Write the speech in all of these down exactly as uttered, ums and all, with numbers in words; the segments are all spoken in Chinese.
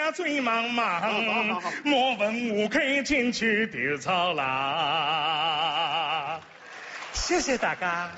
呀醉茫茫，莫问乌龟进去丢草啦。谢谢大家。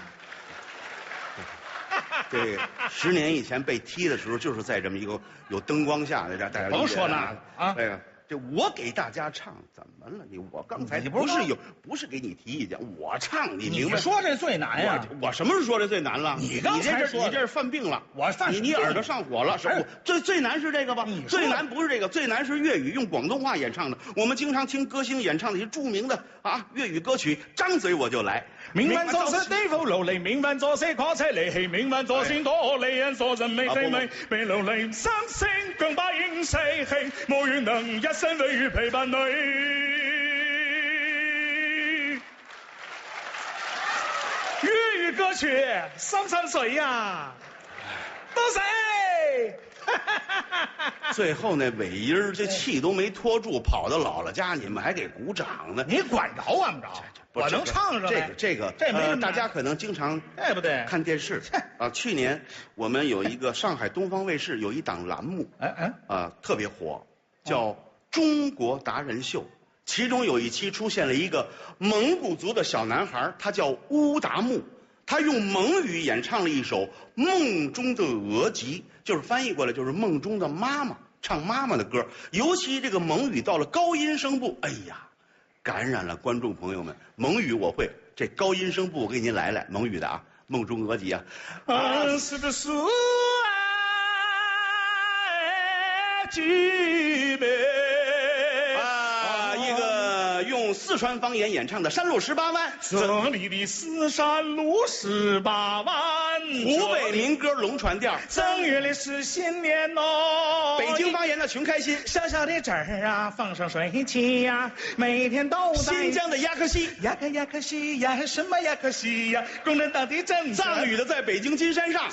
这十年以前被踢的时候，就是在这么一个有灯光下的，大家甭说那个啊， 这个。这我给大家唱，怎么了你？我刚才你不是不是有，不是给你提意见，我唱，你明白？ 你说这最难呀！ 我我什么时候说这最难了？ 你刚才说你这是犯病了， 我犯你你耳朵上火了，是不？最最难是这个吧？最难不是这个，最难是粤语用广东话演唱的。我们经常听歌星演唱的一些著名的啊粤语歌曲，张嘴我就来。 命運作事地府勞力，命運作事跨車離氣，命運作善多利人所人未非美，被勞力三星更把應世氣，無緣能一生為與陪伴你。粵語歌曲三三水呀，多謝。 最后那尾音儿，这气都没拖住，跑到姥姥家，你们还给鼓掌呢？ 你管着管不着？我能唱上这个这个， 这没什么。 大家可能经常对不对？ 看电视啊。去年我们有一个上海东方卫视有一档栏目， 哎哎啊特别火，叫《中国达人秀》。其中有一期出现了一个蒙古族的小男孩，他叫乌达木。他用蒙语演唱了一首《梦中的额吉》，就是翻译过来就是梦中的妈妈，唱妈妈的歌。尤其这个蒙语到了高音声部，哎呀，感染了观众朋友们。蒙语我会，这高音声部我给您来来，蒙语的啊，《梦中额吉》啊。啊，是的是啊，吉贝。用四川方言演唱的《山路十八弯》， 这里的四山路十八弯， 湖北民歌龙船调， 正月里是新年哦。 北京方言的穷开心， 小小的这儿啊，放上水汽呀，每天都在。 新疆的亚克西， 亚克亚克西呀，什么亚克西呀？共产党的政藏语的在北京金山上。